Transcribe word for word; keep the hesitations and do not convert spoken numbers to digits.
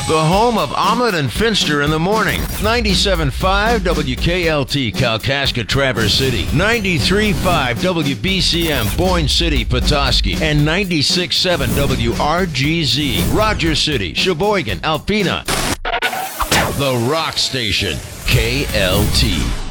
the home of Ahmed and Finster in the morning. ninety-seven point five W K L T, Kalkaska, Traverse City. ninety-three point five W B C M, Boyne City, Petoskey. And ninety-six point seven W R G Z, Rogers City, Sheboygan, Alpena. The Rock Station, K L T.